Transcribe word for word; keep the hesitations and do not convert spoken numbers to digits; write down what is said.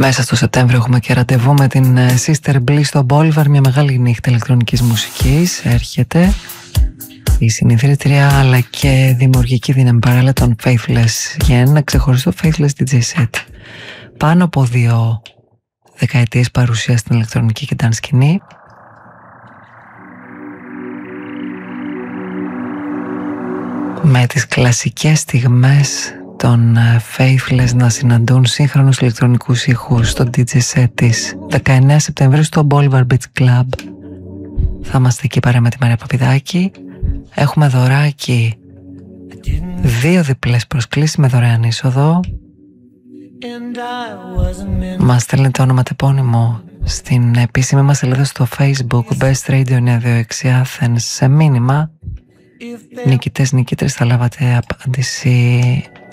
Μέσα στο Σεπτέμβριο έχουμε και ραντεβού με την Sister Bliss στο Boulevard, μια μεγάλη νύχτα ηλεκτρονικής μουσικής. Έρχεται η συνηθρήτρια αλλά και δημιουργική δύναμη παράλληλα των Faithless για ένα ξεχωριστό Faithless ντι τζέι set. Πάνω από δύο δεκαετίες παρουσία στην ηλεκτρονική και dance σκηνή. Με τις κλασικές στιγμές των Faithless να συναντούν σύγχρονους ηλεκτρονικούς ήχους στο ντι τζέι set της. δεκαεννέα Σεπτεμβρίου στο Boulevard Beach Club. Θα είμαστε εκεί παρά με τη Μαρία Παπηδάκη. Έχουμε δωράκι, δύο διπλές προσκλήσεις με δωρεάν είσοδο. Μας στέλνει το όνομα τεπώνυμο στην επίσημη μας σελίδα στο Facebook Best Radio εννιακόσια είκοσι έξι Athens σε μήνυμα. Νικητές, νικήτρες, θα λάβατε απάντηση